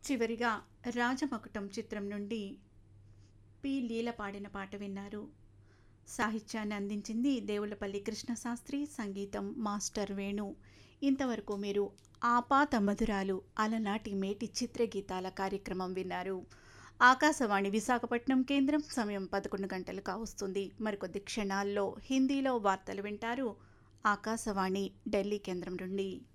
చివరిగా 'రాజమకుటం' చిత్రం నుండి పి. లీల పాడిన పాట విన్నారు. సాహిత్యాన్ని అందించింది దేవులపల్లి కృష్ణశాస్త్రి, సంగీతం మాస్టర్ వేణు. ఇంతవరకు మీరు ఆపాత మధురాలు అలనాటి మేటి చిత్రగీతాల కార్యక్రమం విన్నారు. ఆకాశవాణి విశాఖపట్నం కేంద్రం. సమయం 11 గంటలు కావస్తుంది. మరికొద్ది క్షణాల్లో హిందీలో వార్తలు వింటారు. ఆకాశవాణి ఢిల్లీ కేంద్రం నుండి.